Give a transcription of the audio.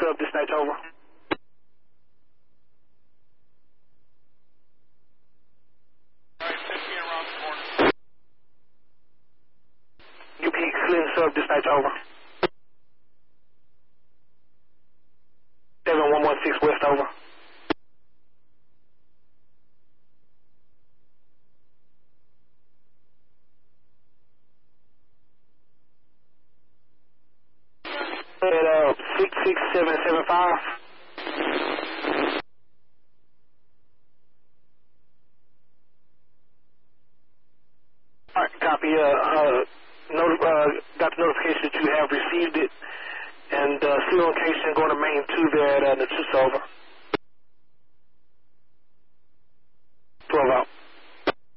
sub, dispatch over. UP clear sub, dispatch over. 7116 west over. At 66775. Alright, copy. Got the notification that you have received it. And see location going to main 2 there at Natusa over. 12 out.